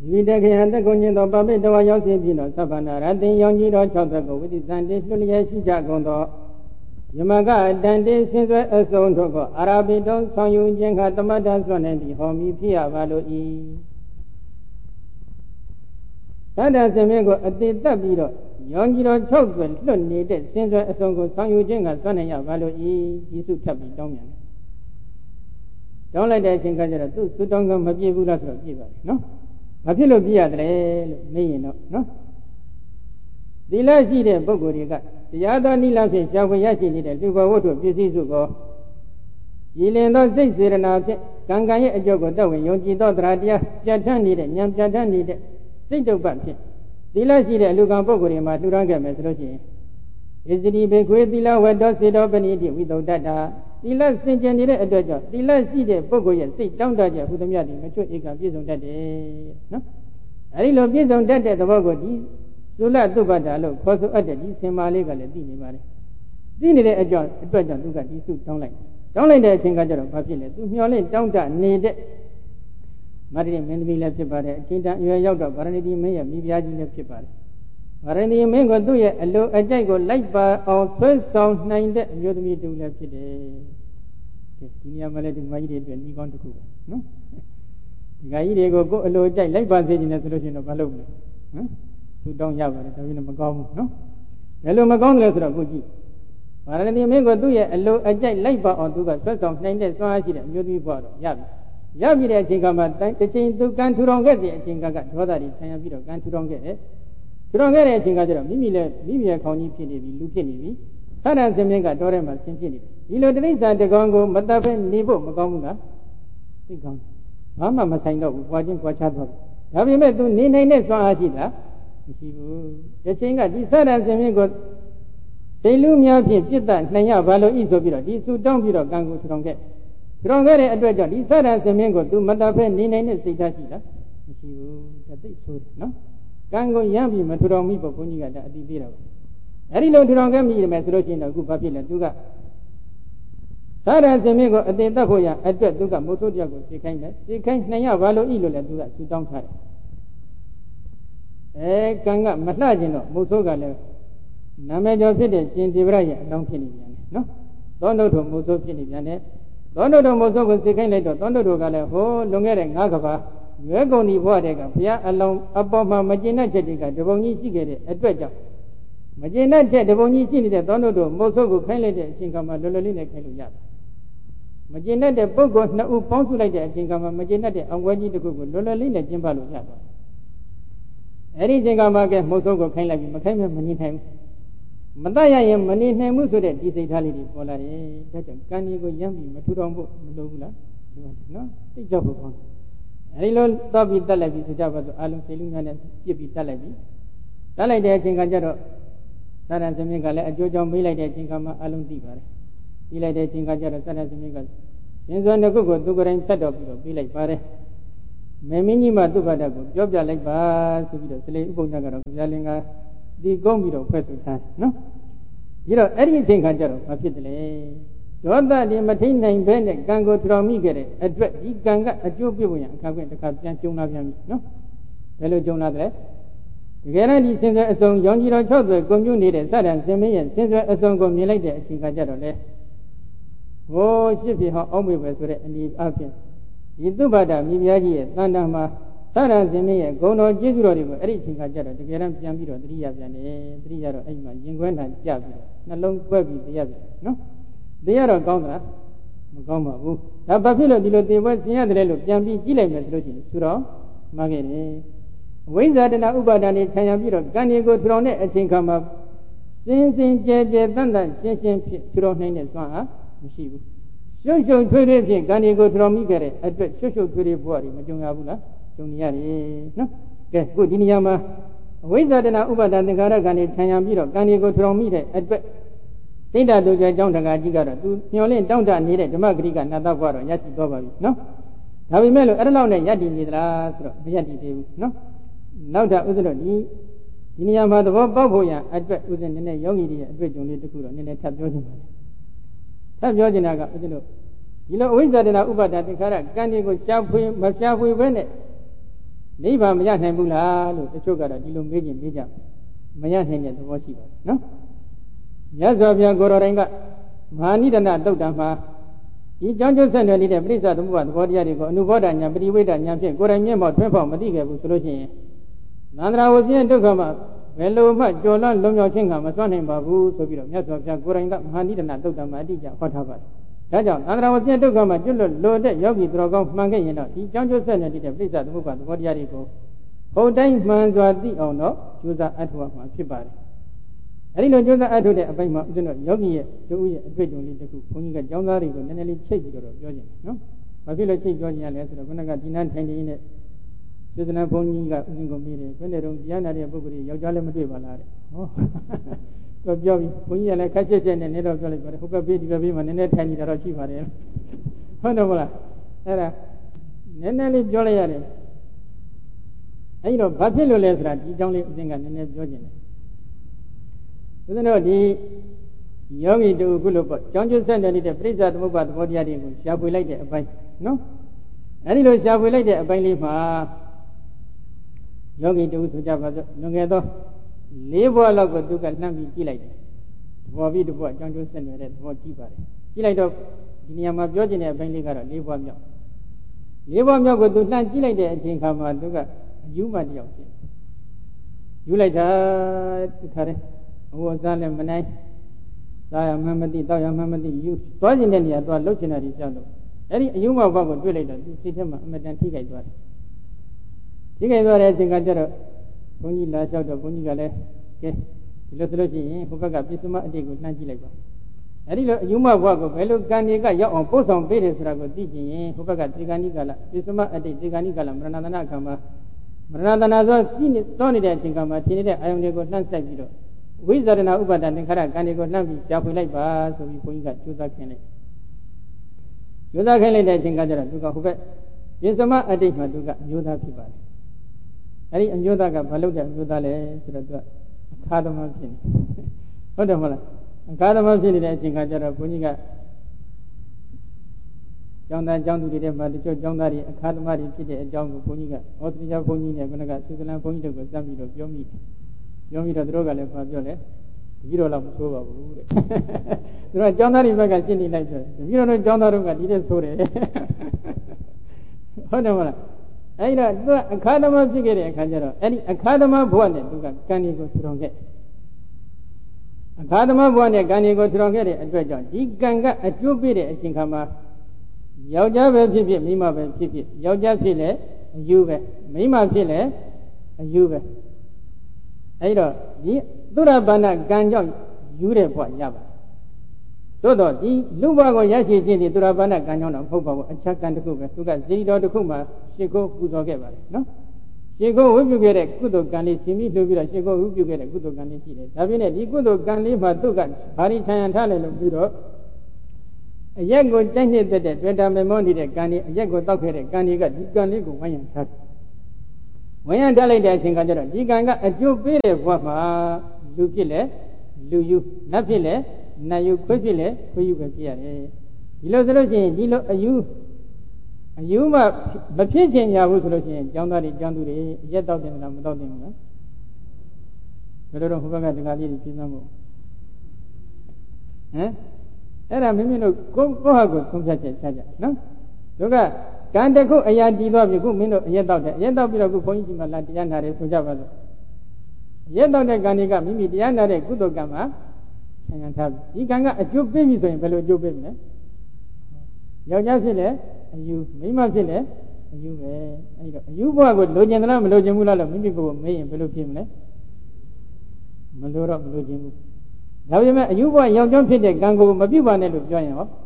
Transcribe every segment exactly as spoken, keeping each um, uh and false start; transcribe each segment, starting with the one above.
ဒီတခေဟတကုညင်သောပပိတဝရောက်စီပြီးတော့သဗ္ဗနာရတိယောင်ကြီးတော်၆သက်ကိုဝိတိသံတေလွတ်လျက်ရှိကြကုန်သောယမကတန်တေဆင်းဆွဲအစုံတို့ကိုအာရဘိတောဆောင်ယူခြင်းခါတမတ္တဆွနေသည်ဟောမိဖြစ်ရပါလို့ဤသတ္တစင်မင်းကိုအတိတက်ပြီးတော့ယောင်ကြီးတော်၆သက်လွတ်နေတဲ့ဆင်းဆွဲအစုံကိုဆောင်ယူခြင်းကဆွနေရပါလို့ဤယေစုထပ်ပြီးတောင်းပြန်တယ်တောင်းလိုက်တဲ့အချိန်ကကျတော့သူ့သုတောင်းကမပြည့်ဘူးလားဆိုတော့ပြည့်ပါတယ်နော်မဖြစ်လို့ပြည့်ရတယ်လို့မေးရင်တော့နော်သီလရှိတဲ့ပုဂ္ဂိုလ်တွေကတရားတော်နိလဖြင့်ရှားဖွေရရှိနေတဲ့လူဘဝတ္ထုပစ္စည်းစုကိုရည်လင်သောစိတ်စေရနာဖြင့်ကံကံရဲ့အကျိုးကိုတောက်ဝင်ယုံကြည်သောတရားတရားပြဋ္ဌာန်းနေတဲ့ဉာဏ်ပြဋ္ဌာန်းနေတဲ့စိတ်တုပ္ပဖြင့်သီလရှိတဲ့လူကံပုဂ္ဂိုလ်တွေမှာလှူဒါန်းခဲ့မယ်ဆိုလို့ရှိရင်ဣဇတိဘေခွေသီလဝတ္တောစေတောပဏိတိဝိသုဒ္ဓတာသီလစင်ကြယ်နေတဲ့အတွက်ကြောင့်သီလရှိတဲ့ပုဂ္ဂိုလ်ရဲ့စိတ်တောင့်တချက်ဟူသမျှသည်မချွတ်ဧကပြည့်စုံတတ်တယ်နော်အဲဒီလိုပြည့်စုံတတ်တဲ့သဘောကိုဒီသုလသုဘတာလို့ခေါ်ဆိုအပ်တဲ့ဒီစင်မာလေးကလည်းသိနေပါတယ်သိနေတဲ့အကြောင်းအတွက်ကြောင့်သူကဒီစုတောင်းလိုက်တောင်းလိုက်တဲ့အချိန်ကကျတော့ဘာဖြစ်လဲသူမျှော်လင့်တောင်းတနေတဲ့မတ္တိမင်းသမီးလည်းဖြစ်ပါတယ်အချင်းတန်အရွယ်ရောက်တော့ဗာရဏသီမင်းရဲ့မိဖုရားကြီးလည်းဖြစ်ပါတယ်ဗာရဏသီမင်းကသူ့ရဲ့အလိုအကြိုက်ကိုလိုက်ပါအောင်ဆွဲဆောင်နိုင်တဲ့အမျိုးသမီးတူလည်းဖြစ်တယ်ဒီနေရာမှာလည်းဒီမကြီးတွေအတွက်ညီကောင်းတစ်ခုပဲနော်ဒီကကြီးတွေကိုကိုယ်အလိုကြိုက်လိုက်ပါစေခြင်းနဲ့ဆိုလို့ရှိရင်တော့မလုပ်ဘူးဟမ်သူတောင်းရပါတယ်ဒါပြင်မကောင်းဘူးနော်ဘယ်လိုမကောင်းတယ်လဲဆိုတော့ကိုကြည့်ဗာရဏသီမင်းကသူ့ရဲ့အလိုအကြိုက်လိုက်ပါအောင်သူကဆွဲဆောင်နိုင်တဲ့စွမ်းအားရှိတဲ့အမျိုးသမီးဘွားတော့ရပြီရပြီတဲ့အချိန်ကမှတစ်ချိန်သူကံထူထောင်ခဲ့တဲ့အချိန်ကကဒေါသတွေဆံရပြီးတော့ကံထူထောင်ခဲ့တယ်ထူထောင်ခဲ့တဲ့အချိန်ကကျတော့မိမိလည်းမိမိရဲ့ခေါင်းကြီးဖြစ်နေပြီလူဖြစ်နေပြီသတ္တစင်မင်းကတော့ထဲမှာဆင်းဖြစ်နေတယ်ဒီလိုတိရစ္ဆာန်တကောင်ကိုမတတ်ဖဲနေဖို့မကောင်းဘူးလားသိကောင်းဘာမှမဆိုင်တော့ဘူးပွားချင်းပွားချသွားတယ်ဒါပေမဲ့ तू နေနိုင်တဲ့စွမ်းအားရှိလားမရှိဘူးတစ်ချိန်ကဒီသတ္တစင်မင်းကိုဒိလူများဖြင့်ပြစ်ဒဏ်နိုင်ရဘာလို့ဤဆိုပြီးတော့ဒီစုတောင်းပြီးတော့ကံကိုထူထောင်ခဲ့ထူထောင်ခဲ့တဲ့အတွက်ကြောင့်ဒီသတ္တစင်မင်းကို तू မတတ်ဖဲနေနိုင်တဲ့စိတ်ဓာတ်ရှိလားမရှိဘူးဒါသိဆိုတယ်နော်ကံကိုရမ်းပြီးမထူထောင်မိဖို့ဘုန်းကြီးကဒါအတိပေးတာပါအဲ့ဒီလိုထူထောင်ခဲ့မိတယ်မယ်ဆိုလို့ရှိရင်တော့အခုဘာဖြစ်လဲ तू ကသာရစင်မင်းကိုအတင်တတ်ဖို့ရအတွက်သူကမုတ်ဆိုးတယောက်ကိုသိခိုင်းတယ်သိခိုင်းနိုင်ရဘာလို့ဤလို့လဲသူကစူတောင်းထားတယ်အဲကံကမလှကျင်တော့မုတ်ဆိုးကလည်းနာမည်ကျော်ဖြစ်တဲ့ရှင်ဒေဝရရဲ့အလောင်းဖြစ်နေပြန်တယ်နော်သောနုထုမုတ်ဆိုးဖြစ်နေပြန်တယ်သောနုထုမုတ်ဆိုးကိုသိခိုင်းလိုက်တော့သောနုထုကလည်းဟိုလွန်ခဲ့တဲ့ငါးကဘာရွဲကုန်ဒီဘဝတည်းကဘုရားအလောင်းအပေါ်မှာမကျင်တဲ့ချက်တွေကတပုံကြီးရှိခဲ့တဲ့အတွက်ကြောင့်မကျင်တဲ့တပုံကြီးရှိနေတဲ့သောနုထုမုတ်ဆိုးကိုခိုင်းလိုက်တဲ့အချိန်ကမှလွယ်လွယ်လေးနဲ့ခိုင်းလို့ရတယ်မကျင်တတ်တဲ့ပုဂ္ဂိုလ်နှစ်ဦးပေါင်းစုလိုက်တဲ့အချိန်ကမှမကျင်တတ်တဲ့အောင်ပွဲကြီးတစ်ခုကိုလွယ်လွယ်လေးနဲ့ကျင်းပလို့ရသွားတယ်။အဲဒီအချိန်ကမှကဲမုတ်ဆုံးကိုခိုင်းလိုက်ပြီးမခိုင်းမဲ့မနေနိုင်ဘူး။မတတ်ရရင်မနေနိုင်ဘူးဆိုတဲ့ဒီစိတ်ထားလေးတွေပေါ်လာတယ်။ဒါကြောင့်ကံကြီးကိုရမ်းပြီးမထူထောင်ဖို့မလိုဘူးလား။လိုတယ်နော်။သိကြောက်ဖို့ကောင်းတယ်။အဲဒီလိုတော့ပြီးတက်လိုက်ပြီးဆိုကြပါစို့အလုံးစိတ်လူများနဲ့ပြစ်ပြီးတက်လိုက်ပြီးတက်လိုက်တဲ့အချိန်ကကျတော့သာရံသမီးကလည်းအကျိုးကြောင့်မေးလိုက်တဲ့အချိန်ကမှအလုံးသိပါတယ်။ပြီးလိုက်တဲ့အချိန်ကကျတော့သတ္တသမီးကရှင်စွာနှစ်ခုကိုသူကိုယ်တိုင်ဆက်တော်ပြီးတော့ပြီးလိုက်ပါတယ်မေမင်းကြီးမှသူ့ဘာတတ်ကိုပြောပြလိုက်ပါဆိုပြီးတော့စလေဥပုံညကတော့ဘုရားလင်ကဒီကုန်းပြီးတော့ဖွဲ့ဆိုထားနော်ပြီးတော့အဲ့ဒီအချိန်ခါကျတော့ဘာဖြစ်တယ်လဲဒေါသဒီမထိနိုင်ဘဲနဲ့ကံကိုထူထောင်မိခဲ့တဲ့အတွက်ဒီကံကအကျိုးပြုဖို့ရအခါခွင့်တစ်ခါပြန်ကျုံလာပြန်ပြီနော်ဘယ်လိုကျုံလာတယ်တကယ်တော့ဒီစင်စွဲအစုံရောင်ကြီးတော်၆သွဲကွန်မြူနေတဲ့သတ္တစင်မင်းရဲ့စင်စွဲအစုံကိုမြင်လိုက်တဲ့အချိန်ခါကျတော့လေဟိုရှစ်ဖြစ်ဟောအောက်မေပဲဆိုတဲ့အနေအချင်းဒီသုဘတာမိဖုရားကြီးရဲ့သန္တာမှာသရဇင်မင်းရဲ့ဂုဏ်တော်ကျေးဇူးတော်တွေကိုအဲ့ဒီအချိန်ခါကျတော့တကယ်တမ်းပြန်ပြီးတော့တတိယပြန်တယ်တတိယတော့အဲ့ဒီမှာရင်ခွဲနိုင်ကြပြီးတော့နှလုံးကွက်ပြီးတရားပြန်နော်တရားတော့ကောင်းသလားမကောင်းပါဘူးဒါဘာဖြစ်လို့ဒီလိုတေပွဲဆင်ရတယ်လို့ပြန်ပြီးကြည့်လိုက်မယ်ဆိုလို့ရှိရင်သူတော်မှားခဲ့တယ်ဝိဇ္ဇာတနာဥပါဒာနေခြံရပြီးတော့ကံတွေကိုထူထောင်တဲ့အချိန်ခါမှာစင်စင်ကြဲကြဲတန်တန်ရှင်းရှင်းဖြစ်ထူထောင်နိုင်တဲ့စွမ်းအားမရှိဘူးရှုပ်ရှုပ်ထွေးထွေးဖြင့်ကံတွေကိုထူထောင်မိခဲ့တဲ့အတွက်ရှုပ်ရှုပ်ထွေးထွေးဘဝတွေမကြုံရဘူးလားကြုံရတယ်နော်ကဲခုဒီနေရာမှာအဝိဇ္ဇာတနာဥပါဒသင်္ခါရကံတွေခြံရပြီးတော့ကံတွေကိုထူထောင်မိတဲ့အတွက်သိတ္တတူကျအကြောင်းတက္ကကြီးကတော့သူမျောလင့်တောင့်တနေတဲ့ဓမ္မဂရိကနာသဘွားတော့ရရှိသွားပါပြီနော်ဒါပေမဲ့လို့အဲ့ဒါလောက်နဲ့ယက်တည်နေသလားဆိုတော့မယက်တည်သေးဘူးနော်နောက်တာဥစ္စတော့ဒီဒီနေရာမှာသဘောပေါက်ဖို့ရအတွက်ဥစ္စနည်းနည်းယောဂီတွေရဲ့အတွေ့အကြုံလေးတစ်ခုတော့နည်းနည်းထပ်ပြောချင်ပါတယ်ထပ်ပြောချင်တာကဥစ္စလို့ဒီလိုအဝိဇ္ဇာတနာဥပါဒသင်္ခါရကံတွေကိုရှားဖွေမရှားဖွေပဲနဲ့နိဗ္ဗာန်မရနိုင်ဘူးလားလို့တချို့ကတော့ဒီလိုမေးခြင်းမေးကြမရနိုင်တဲ့သဘောရှိပါတယ်နော်မြတ်စွာဘုရားကိုယ်တော်တိုင်ကမဟာနိဒနာတုတ်တံမှာဒီကြောင့်ကျိုးဆက်နွယ်နေတဲ့ပြိဿသမုပ္ပါသဘောတရားတွေကိုအနုဘောဓညာပရိဝေဒညာဖြင့်ကိုယ်တိုင်မျက်မှောက်ထွန်းဖောက်မသိခဲ့ဘူးဆိုလို့ရှိရင်နန္ဒရာဝဆင်းဒုက္ခမှာဘယ်လိုမှကြော်လွှမ်းလွန်မြောက်ခြင်းကမစွမ်းနိုင်ပါဘူးဆိုပြီးတော့မြတ်စွာဘုရားကိုယ်တိုင်ကမဟာနိဒနာတုတ်တံမှာအတိအကျဟောထားပါတယ်ဒါကြောင့်နန္ဒရာဝဆင်းဒုက္ခမှာကျွတ်လွတ်လိုတဲ့ယောဂီသူတော်ကောင်းမှန်ခဲ့ရင်တော့ဒီကြောင့်ကျိုးဆက်နေတဲ့ပြိဿသမုပ္ပါသဘောတရားတွေကိုဟုတ်တိုင်းမှန်စွာသိအောင်တော့ကြိုးစားအထောက်အမှာဖြစ်ပါတယ်အဲဒီလိုကြိုးစားအထောက်တဲ့အပိုင်းမှာဦးဇင်းတို့ယောဂီရဲ့တို့ရဲ့အတွေ့အကြုံလေးတစ်ခုဘုန်းကြီးကကျောင်းသားတွေကိုနည်းနည်းလေးချိတ်ပြီးတော့ပြောခြင်းနော်ဘာဖြစ်လို့ချိတ်ပြောခြင်းရလဲဆိုတော့ခုနကဒီနန်းထိုင်နေနဲ့စေတနာဘုန်းကြီးကဦးဇင်းကိုမေးတယ်ဘယ်နဲ့တော့တရားနာတဲ့ပုဂ္ဂိုလ်ကြီးယောက်ျားလည်းမတွေ့ပါလားတဲ့ဟောတော့ပြောပြီးဘုန်းကြီးကလည်းခက်ချက်ချက်နဲ့နေတော့ပြောလိုက်ပါတယ်ဟိုဘက်ဘေးဒီဘက်ဘေးမှာနည်းနည်းထိုင်နေတာတော့ရှိပါတယ်ဟုတ်တယ်မလားအဲ့ဒါနည်းနည်းလေးပြောလိုက်ရတယ်အဲဒီတော့ဘာဖြစ်လို့လဲဆိုတာဒီအကြောင်းလေးဦးဇင်းကနည်းနည်းပြောခြင်းတယ်ဦးဇင်းတို့ဒီယောဂီတို့ခုလိုပေါ့ကြောင်းကျဆက်နေတဲ့ပြိဿသမုပ္ပါသဘောတရားတွေကိုရှားပွေလိုက်တဲ့အပိုင်းနော်အဲဒီလိုရှားပွေလိုက်တဲ့အပိုင်းလေးမှာယောဂီတို့ဆိုကြပါစို့လွန်ခဲ့သောလေးဘဝလောက်ကိုသူကနှမ်းပြီးကြည့်လိုက်တယ်သဘောပြီးတစ်ဘဝကြောင်းကျဆက်နေတဲ့သဘောကြည့်ပါတယ်ကြည့်လိုက်တော့ဒီနေရာမှာပြောခြင်းတဲ့အပိုင်းလေးကတော့လေးဘဝမြောက်လေးဘဝမြောက်ကိုသူနှမ်းကြည့်လိုက်တဲ့အချိန်ခါမှာသူကအယူမှတယောက်ဖြစ်ယူလိုက်တာဒီခါတဲ့ဟိုစားလည်းမနိုင်စားရမှမသိတောက်ရမှမသိယူသွားခြင်းတဲ့နေရာသွားလှုပ်ချင်တာဒီကြောက်လို့အဲ့ဒီအယုံမဘောက်ကိုတွေ့လိုက်တော့သူစိတ်ထဲမှာအမတန်ထိခိုက်သွားတယ်ထိခိုက်သွားတဲ့အချိန်ကကျတော့ဘုန်းကြီးလာလျှောက်တော့ဘုန်းကြီးကလည်းကဲဒီလိုဆိုလို့ရှိရင်ဟိုဘက်ကပြစ္ဆမအတိတ်ကိုနှမ်းကြည့်လိုက်ပါအဲ့ဒီလိုအယုံမဘောက်ကိုဘယ်လိုကံတွေကရောက်အောင်ပို့ဆောင်ပေးတယ်ဆိုတာကိုသိချင်ရင်ဟိုဘက်ကသေဂာနိကလပြစ္ဆမအတိတ်သေဂာနိကလမရဏတနာအခါမှာမရဏတနာဆိုကြည့်နေတောနေတဲ့အချိန်ကမှရှင်နေတဲ့အာယုန်တွေကိုနှမ်းဆက်ပြီးတော့ဝိဇာရဏဥပါဒသင်္ခါရကံတွေကိုနှမ်းပြီးရှားဖွေလိုက်ပါဆိုပြီးဘုန်းကြီးကကြိုးစားခင်းလိုက်ကြိုးစားခင်းလိုက်တဲ့အချိန်ကကျတော့သူကဟိုဘက်ပြစ္ဆမအတိတ်မှာသူကအမျိုးသားဖြစ်ပါတယ်အဲ့ဒီအမျိုးသားကဘာလုပ်တဲ့အမျိုးသားလဲဆိုတော့သူကအခါသမဖြစ်နေဟုတ်တယ်မဟုတ်လားအခါသမဖြစ်နေတဲ့အချိန်ကကျတော့ဘုန်းကြီးကကျောင်းသားကျောင်းသူတွေထဲမှာတချို့ကျောင်းသားတွေအခါသမတွေဖြစ်တဲ့အကြောင်းကိုဘုန်းကြီးကဩသရိယဘုန်းကြီးနဲ့ခုနကသုသလန်ဘုန်းကြီးတို့ကိုစမ်းပြီးတော့ပြောမိတယ်ပြောပြီးတော့သူတို့ကလည်းပြောလဲတပည့်တော်တော့မဆိုးပါဘူးတဲ့သူတို့ကျောင်းသားတွေဘက်ကရှင်းနေလိုက်ဆိုတပည့်တော်တို့ကျောင်းသားတို့ကဒီတဲ့ဆိုးတယ်ဟုတ်တယ်မလားအဲ့ဒါသူကအခါသမဖြစ်ခဲ့တဲ့အခါကျတော့အဲ့ဒီအခါသမဘဝနဲ့သူကကံတွေကိုထူထောင်ခဲ့အခါသမဘဝနဲ့ကံတွေကိုထူထောင်ခဲ့တဲ့အတွက်ကြောင့်ဒီကံကအကျိုးပေးတဲ့အချိန်ခါမှာယောက်ျားပဲဖြစ်ဖြစ်မိန်းမပဲဖြစ်ဖြစ်ယောက်ျားဖြစ်လဲအယူပဲမိန်းမဖြစ်လဲအယူပဲအဲ့တော့ဒီသုရဘာဏကံကြောင့်ယူတဲ့ဘဝရပါတယ်သို့တော့ဒီလူဘဝကိုရရှိခြင်းဒီသုရဘာဏကံကြောင့်တော့မဟုတ်ပါဘူးအခြားကံတစ်ခုပဲသူကဇီတော်တစ်ခုမှရှ िख ိုးပူဇော်ခဲ့ပါတယ်နော်ရှ िख ိုးဝိပုခဲ့တဲ့ကုသိုလ်ကံလေးရှင်ပြီးလှုပ်ပြီးတော့ရှ िख ိုးဝိပုခဲ့တဲ့ကုသိုလ်ကံလေးရှိတယ်ဒါပြင်းနဲ့ဒီကုသိုလ်ကံလေးမှာသူကဘာရိခြံရထားလိုက်လို့ပြီးတော့အရက်ကိုကြိုက်နေတဲ့တွေ့တာမေမောနေတဲ့ကံလေးအရက်ကိုတောက်ခဲ့တဲ့ကံလေးကဒီကံလေးကိုဝိုင်းရံထားတယ်ဝိုင်းရံထားလိုက်တဲ့အချိန်ကကျတော့ဒီကံကအကျိုးပေးတဲ့ဘဝမှာလူဖြစ်လဲလူယူနတ်ဖြစ်လဲနတ်ယူခွေးဖြစ်လဲခွေးယူပဲဖြစ်ရတယ်ဒီလိုဆိုလို့ရှိရင်ဒီလိုအယူအယူမှမဖြစ်ချင်ကြဘူးဆိုလို့ရှိရင်ကျောင်းသားတွေကျောင်းသူတွေအရက်တောက်တယ်လားမတောက်တယ်ဘူးလားဘယ်လိုတော့ဟိုဘက်ကဒကာလေးတွေပြင်သမှုဟမ်အဲ့ဒါမိမိတို့ကိုကိုဟာကိုဆုံးဖြတ်ချက်ချကြနော်တို့ကကံတစ်ခုအရာတည်သွားပြီခုမင်းတို့အရက်တောက်တယ်အရက်တောက်ပြီးတော့ခုဘုန်းကြီးကြီးမှလာတရားနာတယ်ဆိုကြပါစို့အရက်တောက်တဲ့ကံတွေကမိမိတရားနာတဲ့ကုသိုလ်ကံမှာဆံရထားပြီဒီကံကအကျိုးပေးပြီဆိုရင်ဘယ်လိုအကျိုးပေးမလဲယောက်ျားဖြစ်လဲအယူမိန်းမဖြစ်လဲအယူပဲအဲ့တော့အယူဘဝကိုလိုချင်သလားမလိုချင်ဘူးလားလို့မိမိကိုယ်ကိုမေးရင်ဘယ်လိုဖြစ်မလဲမလိုတော့မလိုချင်ဘူးဒါပေမဲ့အယူဘဝယောက်ျားဖြစ်တဲ့ကံကိုမပြုတ်ပါနဲ့လို့ပြောရင်ဟော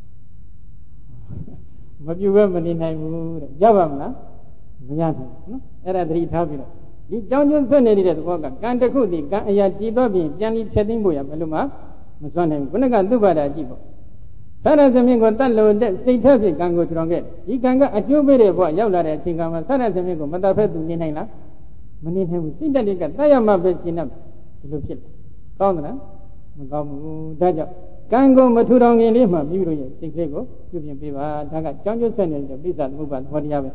မပြုတ်ပဲမနေနိုင်ဘူးတဲ့ရပါမလားမရဘူးနော်အဲ့ဒါသတိထားပြီးတော့ဒီကြောင်းကျွန်းဆွနေတဲ့သဘောကကံတစ်ခုဒီကံအရာကြည်တော့ပြင်ပြန်ပြီးဖြတ်သိမ်းဖို့ရဘယ်လိုမှမစွမ်းနိုင်ဘူးခုနကသုဘတာကြည့်ပေါ့သရသမင်းကိုတတ်လို့တဲ့စိတ်ထက်ဖြစ်ကံကိုထူထောင်ခဲ့ဒီကံကအကျိုးပေးတဲ့ဘဝရောက်လာတဲ့အချိန်ကမှသရသမင်းကိုမတတ်ဖက်သူနေနိုင်လားမနေနိုင်ဘူးစိတ်တက်တွေကတတ်ရမှပဲရှင်းတတ်ဒီလိုဖြစ်တယ်ကောင်းသလားမကောင်းဘူးဒါကြောင့်ကံကိုမထူထောင်ခင်လေးမှမိမိတို့ရဲ့စိတ်ကလေးကိုပြုပြင်ပေးပါဒါကကြောင်းကျဆက်နေတဲ့ပိဿသမုပ္ပါသဘောတရားပဲ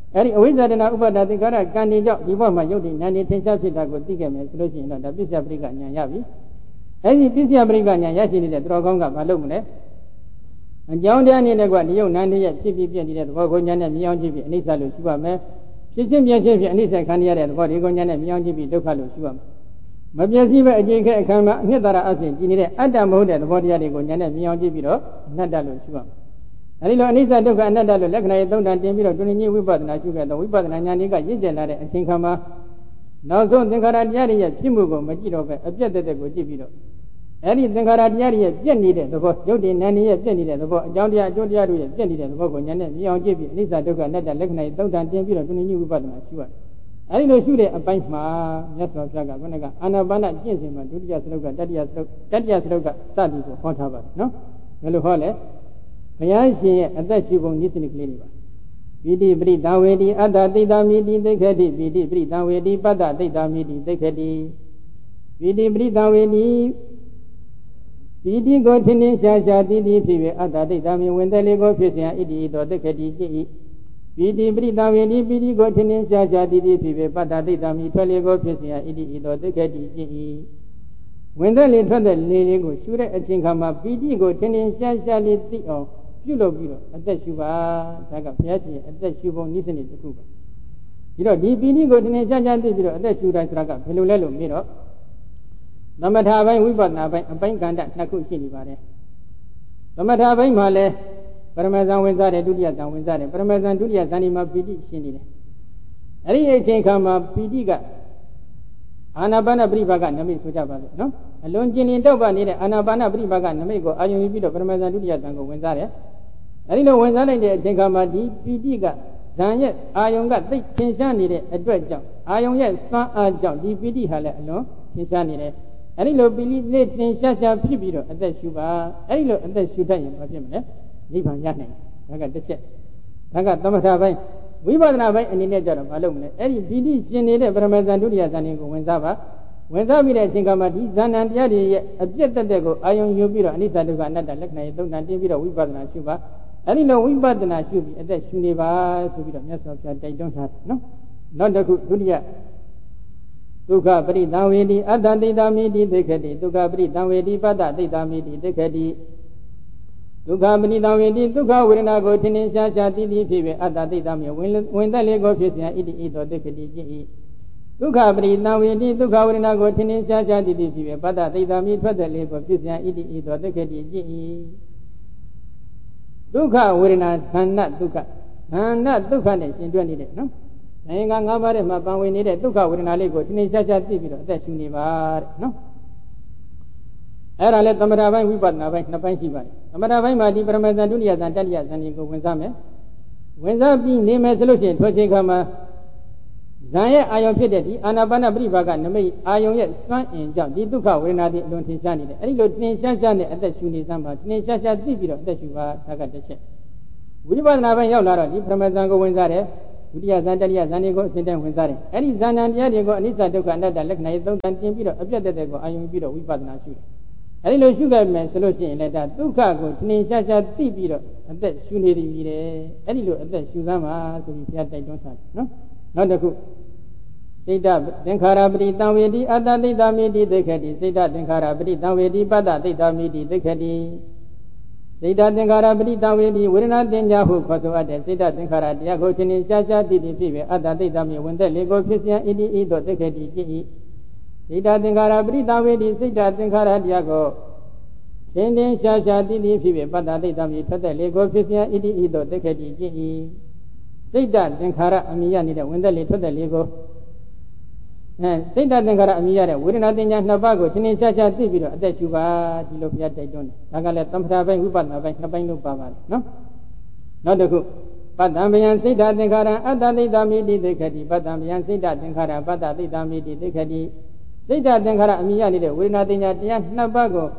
အဲ့ဒီအဝိဇ္ဇာတနာဥပါဒသင်္ခါရကံနေကြောင့်ဒီဘဝမှာယုတ်တိနာနေထင်ရှားဖြစ်တာကိုသိခဲ့မယ်ဆိုလို့ရှိရင်တော့ဒါပစ္စယပရိက္ခဉာဏ်ရပြီအဲ့ဒီပစ္စယပရိက္ခဉာဏ်ရရှိနေတဲ့သူတော်ကောင်းကမလုပ်မလဲအကြောင်းတရားအနေနဲ့ကဒီယုတ်နာနေရဲ့ဖြစ်ဖြစ်ပြနေတဲ့သဘောကိုဉာဏ်နဲ့မြင်အောင်ကြည့်ပြီးအနိစ္စလို့ရှိပါမယ်ဖြစ်ချင်းပြည့်ချင်းဖြစ်အနိစ္စခံရတဲ့သဘောဒီကိုဉာဏ်နဲ့မြင်အောင်ကြည့်ပြီးဒုက္ခလို့ရှိပါမယ်မပြည့်စည်ပဲအကျင့်ခဲအခမ်းမှာအနှစ်သာရအစဉ်ကြည်နေတဲ့အတ္တမဟုတ်တဲ့သဘောတရားတွေကိုဉာဏ်နဲ့မြင်အောင်ကြည့်ပြီးတော့အနတ္တလို့ရှိပါမယ်အဲဒီလိုအနိစ္စဒုက္ခအနတ္တလို့လက္ခဏာရေးသုံးတန်တင်ပြီးတော့တွင်ကြီးဝိပဿနာရှုခဲ့တော့ဝိပဿနာဉာဏ်ကြီးကရင့်ကျက်လာတဲ့အချိန်ခါမှာနောက်ဆုံးသင်္ခါရတရားတွေရဲ့ဖြစ်မှုကိုမကြည့်တော့ပဲအပြတ်တက်တက်ကိုကြည့်ပြီးတော့အဲဒီသင်္ခါရတရားတွေရဲ့ပြည့်နေတဲ့သဘောယုတ်တည်နာနေရဲ့ပြည့်နေတဲ့သဘောအကြောင်းတရားအကျိုးတရားတို့ရဲ့ပြည့်နေတဲ့သဘောကိုဉာဏ်နဲ့မြင်အောင်ကြည့်ပြီးအနိစ္စဒုက္ခအနတ္တလက္ခဏာရေးသုံးတန်တင်ပြီးတော့တွင်ကြီးဝိပဿနာရှုရတယ်အဲဒီလိုရှုတဲ့အပိုင်းမှာမြတ်စွာဘုရားကခုနကအာနာပါနကျင့်စဉ်မှာဒုတိယစလုတ်ကတတိယစလုတ်တတိယစလုတ်ကစသည်ကိုဟောထားပါတယ်နော်ဘယ်လိုဟောလဲဘုရားရှင်ရဲ့အသက်ရှုပုံနည်းစနစ်ကလေးတွေပါပိဋိပရိသဝေတိအတ္တတိတ္တမိတိသိက္ခတိပိဋိပရိသဝေတိပတ္တတိတ္တမိတိသိက္ခတိပိဋိပရိသဝေတိပိဋိကိုထင်းထင်းရှားရှားတိတိဖြစ်၍အတ္တတိတ္တမိဝင်တယ်လေးကိုဖြစ်เสียဣတိသောသိက္ခတိจิต၏ပိဋိပရိသဝေတိပိဋိကိုထင်းထင်းရှားရှားတိတိဖြစ်၍ပတ္တတိတ္တမိထွက်လေးကိုဖြစ်เสียဣတိသောသိက္ခတိจิต၏ဝင်တယ်လေးထွက်တဲ့လေးလေးကိုရှုတဲ့အချိန်ခါမှာပိဋိကိုထင်းထင်းရှားရှားလေးသိအောင်ပြုလုပ်ပြီးတော့အသက်ရှုပါဒါကဘုရားရှင်ရဲ့အသက်ရှုပုံနည်းစနစ်တစ်ခုပါဒီတော့ဒီပိဋိကိုထင်းထင်းရှားရှားသိပြီးတော့အသက်ရှုတိုင်းဆိုတာကဘယ်လိုလဲလို့မေးတော့သမထပိုင်းဝိပဿနာပိုင်းအပိုင်းကန္တနှစ်ခုရှိနေပါတယ်သမထပိုင်းမှာလဲပရမဇန်ဝင်စားတယ်ဒုတိယဇန်ဝင်စားတယ်ပရမဇန်ဒုတိယဇန်ဒီမှာပိဋိရှင်းနေတယ်အဲ့ဒီအချိန်ခါမှာပိဋိကအာနာပါနပရိပါကနမိတ်ဆိုကြပါစို့နော်အလွန်ကျင်လင်တောက်ပနေတဲ့အာနာပါနပရိပါကနမိတ်ကိုအာယုံယူပြီးတော့ပရမဇန်ဒုတိယဇန်ကိုဝင်စားတယ်အဲ့ဒီလိုဝင်စားလိုက်တဲ့အချိန်ခါမှာဒီပိဋိကဇန်ရဲ့အာယုံကသိသင်ရှားနေတဲ့အတွက်ကြောင့်အာယုံရဲ့စွမ်းအားကြောင့်ဒီပိဋိဟာလည်းအလွန်သင်ရှားနေတယ်အဲ့ဒီလိုပိဋိလေးသင်ရှားရှားဖြစ်ပြီးတော့အသက်ရှုပါအဲ့ဒီလိုအသက်ရှုတတ်ရင်ဘာဖြစ်မလဲနိဗ္ဗာန်ရနိုင်တယ်ဒါကတစ်ချက်ဒါကသမထပိုင်းဝိပဿနာပိုင်းအနေနဲ့ကြတော့မလုပ်မလဲအဲ့ဒီပိဋိရှင်နေတဲ့ပရမဇန်ဒုတိယဇန်ကိုဝင်စားပါဝင်စားပြီးတဲ့အချိန်ကမှဒီဇန်နံတရားတွေရဲ့အပြည့်တက်တဲ့ကိုအာယုံယူပြီးတော့အနိစ္စဒုက္ခအနတ္တလက္ခဏာရေးသုံးတန်တင်ပြီးတော့ဝိပဿနာရှုပါအဲ့ဒီလိုဝိပဿနာရှုပြီးအသက်ရှုနေပါဆိုပြီးတော့မြတ်စွာဘုရားတိုက်တွန်းထားတယ်နော်နောက်တစ်ခုဒုတိယဒုက္ခပရိသဝေတိအတ္တတိတ္တမိတိသိက္ခတိဒုက္ခပရိသဝေတိပတ္တတိတ္တမိတိသိက္ခတိဒုက္ခပရိသဝေတိဒုက္ခဝေဒနာကိုထင်ထင်ရှားရှားသိသိဖြစ်ပြီးအတ္တတိတ္တမိဝင်ဝင်သက်လေးကိုဖြစ်เสียဣတိဣသောသိက္ခတိจิต၏ဒုက္ခပရိသဝေတိဒုက္ခဝေဒနာကိုထင်ထင်ရှားရှားသိသိဖြစ်ပြီးပတ္တတိတ္တမိထွက်သက်လေးကိုဖြစ်เสียဣတိဣသောသိက္ခတိจิต၏ဒုက္ခဝေဒနာခန္ဓာဒုက္ခခန္ဓာဒုက္ခနဲ့ရှင်တွဲနေတယ်နော်နိုင်ငံငါးပါးထဲမှာပန်ဝင်နေတဲ့ဒုက္ခဝေဒနာလေးကိုထင်ထင်ရှားရှားသိပြီးတော့အသက်ရှုနေပါတဲ့နော်အဲ့ဒါလဲသမထပိုင်းဝိပဿနာပိုင်းနှစ်ပိုင်းရှိပါတယ်သမထပိုင်းမှာဒီပရမဇန်ဒုတိယဇန်တတိယဇန်တွေကိုဝင်စားမယ်ဝင်စားပြီးနေမယ်ဆိုလို့ရှိရင်ထွက်ချိန်ခါမှာဇန်ရဲ့အာယုံဖြစ်တဲ့ဒီအာနာပါနပရိပါကနမိတ်အာယုံရဲ့စွမ်းအင်ကြောင့်ဒီဒုက္ခဝေဒနာတွေအလွန်ထင်ရှားနေတယ်အဲ့ဒီလိုထင်ရှားရှားနဲ့အသက်ရှုနေစမ်းပါထင်ရှားရှားသိပြီးတော့အသက်ရှုပါဒါကတစ်ချက်ဝိပဿနာပိုင်းရောက်လာတော့ဒီပရမဇန်ကိုဝင်စားတယ်ဒုတိယဇန်တတိယဇန်တွေကိုအစဉ်တိုင်းဝင်စားတယ်အဲ့ဒီဇန်နံတရားတွေကိုအနိစ္စဒုက္ခအနတ္တလက္ခဏာရေးသုံးတန်တင်ပြီးတော့အပြတ်တက်တဲ့ကိုအာယုံပြီးတော့ဝိပဿနာရှုတယ်အဲဒီလိုရှုခဲ့မယ်ဆိုလို့ရှိရင်လည်းဒါဒုက္ခကိုသင်ရှားရှားသိပြီးတော့အသက်ရှုနေရပြီလေအဲဒီလိုအသက်ရှုစမ်းပါဆိုပြီးဘုရားတိုက်တွန်းထားတယ်နော်နောက်တစ်ခုစိတ်တသင်္ခါရပရိသံဝေတိအတ္တတိတ္တမိတိသိက္ခတိစိတ်တသင်္ခါရပရိသံဝေတိပတ္တတိတ္တမိတိသိက္ခတိစိတ်တသင်္ခါရပရိသံဝေတိဝေဒနာတင်ညာဟုခေါ်ဆိုအပ်တဲ့စိတ်တသင်္ခါရတရားကိုသင်ရှားရှားသိသိဖြစ်ပြီးအတ္တတိတ္တမိဝင်သက်လေးကိုဖြစ်စေဣတိဣသောသိက္ခတိจิต၏စိတ်တသင်္ခါရပရိသဝေတိစိတ်တသင်္ခါရတရားကိုသင်တင်ရှားရှားတိတိဖြစ်ဖြစ်ပတ္တတိတ္တမိထွက်တဲ့လေကိုဖြစ်ပြန်ဣတိဣသောသိက္ခတိจิต၏စိတ်တသင်္ခါရအမိရနေတဲ့ဝင်သက်လေထွက်တဲ့လေကိုအဲစိတ်တသင်္ခါရအမိရတဲ့ဝေဒနာတင်ညာနှစ်ပါးကိုသင်တင်ရှားရှားသိပြီးတော့အသက်ရှုပါဒီလိုဘုရားတိုက်တွန်းတယ်ဒါကလည်းသမထပိုင်းဝိပဿနာပိုင်းနှစ်ပိုင်းလုံးပါပါတယ်နော်နောက်တစ်ခုပတ္တံဗျံစိတ်တသင်္ခါရအတ္တတိတ္တမိတိသိက္ခတိပတ္တံဗျံစိတ်တသင်္ခါရပတ္တတိတ္တမိတိသိက္ခတိစိတ်တသင်္ခါရအမိရနေတဲ့ဝေဒနာတင်ညာတရားနှစ်ပါးကို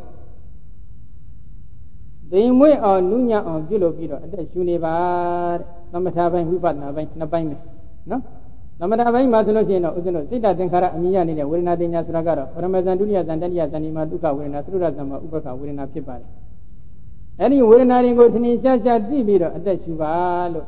သိမွေ့အောင်နုညံ့အောင်ပြုလုပ်ပြီးတော့အသက်ရှုနေပါတဲ့သမထပိုင်းဝိပဿနာပိုင်းနှစ်ပိုင်းပဲနော်သမထပိုင်းမှာဆိုလို့ရှိရင်တော့ဥစ္စလို့စိတ်တသင်္ခါရအမိရနေတဲ့ဝေဒနာတင်ညာဆိုတာကတော့ပရမဇန်ဒုတိယဇန်တတိယဇန်ဒီမှာဒုက္ခဝေဒနာသုရဇန်မှာဥပ္ပခဝေဒနာဖြစ်ပါတယ်အဲ့ဒီဝေဒနာတွေကိုထင်ရှားရှားသိပြီးတော့အသက်ရှုပါလို့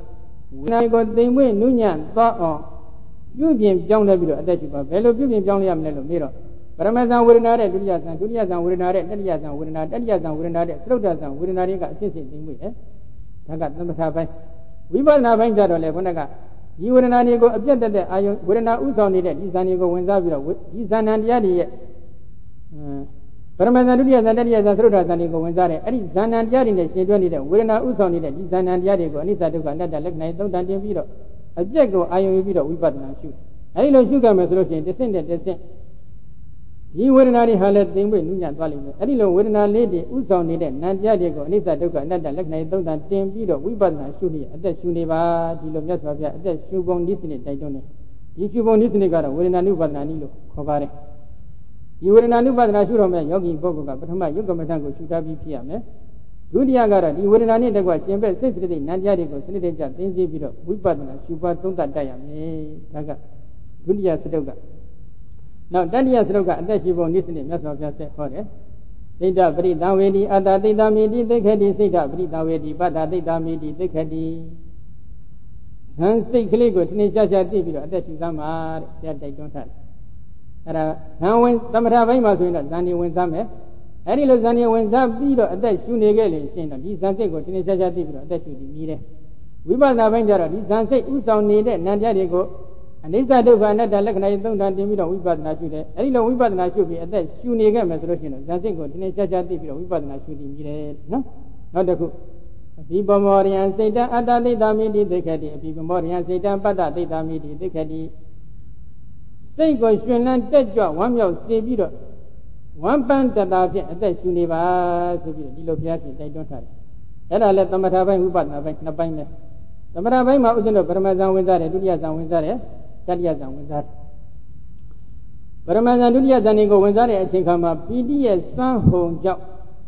ဝိညာဉ်ကိုသိမ်မွေ့နုညံ့သွားအောင်ပြုပြင်ပြောင်းလဲပြီးတော့အသက်ရှူပါဘယ်လိုပြုပြင်ပြောင်းလဲရမလဲလို့မေးတော့ပရမဇံဝေဒနာတဲ့ဒုတိယဇံဒုတိယဇံဝေဒနာတဲ့တတိယဇံဝေဒနာတတိယဇံဝေဒနာတဲ့သရုပ်တဇံဝေဒနာတွေကအစစ်စစ်သိမ်မွေ့တယ်ဒါကသမထပိုင်းဝိပဿနာပိုင်းကြတော့လေခုနကဒီဝေဒနာတွေကိုအပြတ်တက်တဲ့အာယုဝေဒနာဥဆောင်နေတဲ့ဒီဇံတွေကိုဝင်စားပြီးတော့ဒီဇံဏတရားတွေရဲ့ပရမဇန်ဒုတိယဇန်တတိယဇန်သရုပ်ဓာဇန်တွေကိုဝင်စားတယ်အဲ့ဒီဇန်ဏတရားတွေနဲ့ရှင်တွဲနေတဲ့ဝေဒနာဥဆောင်နေတဲ့ဒီဇန်ဏတရားတွေကိုအနိစ္စဒုက္ခအနတ္တလက္ခဏာသုံးတန်တင်ပြီးတော့အပြတ်ကိုအာယုံယူပြီးတော့ဝိပဿနာရှုအဲ့ဒီလိုရှုကြမယ်ဆိုလို့ရှိရင်တစ်ဆင့်နဲ့တစ်ဆင့်ဒီဝေဒနာတွေဟာလည်းသိမ့်ပွေနုညံ့သွားလိမ့်မယ်အဲ့ဒီလိုဝေဒနာလေးတွေဥဆောင်နေတဲ့နံတရားတွေကိုအနိစ္စဒုက္ခအနတ္တလက္ခဏာသုံးတန်တင်ပြီးတော့ဝိပဿနာရှုနေအသက်ရှုနေပါဒီလိုမြတ်စွာဘုရားအသက်ရှုပုံဒီစနစ်တိုက်တွန်းတယ်ဒီရှုပုံဒီစနစ်ကတော့ဝေဒနာနုပါဒနာနည်းလို့ခေါ်ပါတယ်ဒီဝေဒနာနုပါဒနာရှုတော်မဲ့ယောဂီပုဂ္ဂိုလ်ကပထမယုတ်ကမ္မဋ္ဌာန်းကိုရှုထားပြီးဖြစ်ရမယ်ဒုတိယကတော့ဒီဝေဒနာနဲ့တကွရှင်ဘက်စိတ်စတိနံတရားတွေကိုစနစ်တကျသိသိပြီးတော့ဝိပဿနာရှုပါသုံးသပ်တတ်ရမယ်ဒါကဒုတိယစတုကနောက်တတိယစတုကအသက်ရှိပုံနိစ္စနဲ့မြတ်စွာဘုရားဆက်ဟောတယ်စိတ်တပရိသဝေတိအတ္တသိတ္တမိတိသိခတိစိတ်တပရိသဝေတိပတ္တသိတ္တမိတိသိခတိဟန်စိတ်ကလေးကိုဒီနေ့ရှားရှားသိပြီးတော့အသက်ရှုသမ်းပါတဲ့ဆရာတိုက်တွန်းထားတယ်အဲ့ဒါဇန်ဝင်သမထဘိုင်းမှာဆိုရင်တော့ဇန်ဒီဝင်စားမယ်အဲ့ဒီလိုဇန်ဒီဝင်စားပြီးတော့အသက်ရှုနေခဲ့လို့ရှိရင်တော့ဒီဇန်စိတ်ကိုဒီနေ့ရှားရှားသိပြီးတော့အသက်ရှုပြီးမြည်တယ်ဝိပဿနာဘိုင်းကျတော့ဒီဇန်စိတ်ဥဆောင်နေတဲ့နံတရားတွေကိုအနိစ္စဒုက္ခအနတ္တလက္ခဏာတွေသုံးတန်တင်ပြီးတော့ဝိပဿနာရှုတယ်အဲ့ဒီလိုဝိပဿနာရှုပြီးအသက်ရှုနေခဲ့မယ်ဆိုလို့ရှိရင်တော့ဇန်စိတ်ကိုဒီနေ့ရှားရှားသိပြီးတော့ဝိပဿနာရှုပြီးမြည်တယ်နော်နောက်တစ်ခုအဘိပမောရိယံစိတ်တအတ္တသိတ္တမိတိသိခတိအဘိပမောရိယံစိတ်တပတ္တသိတ္တမိတိသိခတိစိတ်ကိုရှင်လန်းတက်ကြွဝမ်းမြောက်စေပြီးတော့ဝမ်းပန်းတတာဖြင့်အသက်ရှုနေပါဆိုပြီးဒီလိုဘုရားရှင်တိုက်တွန်းထားတယ်အဲ့ဒါလည်းသမထပိုင်းဝိပဿနာပိုင်းနှစ်ပိုင်းပဲသမထပိုင်းမှာဥစဉ်တော့ပရမဇန်ဝင်စားတယ်ဒုတိယဇန်ဝင်စားတယ်တတိယဇန်ဝင်စားတယ်ပရမဇန်ဒုတိယဇန်တွေကိုဝင်စားတဲ့အချိန်ခါမှာပီတိရဲ့စွမ်းဟုန်ကြောင့်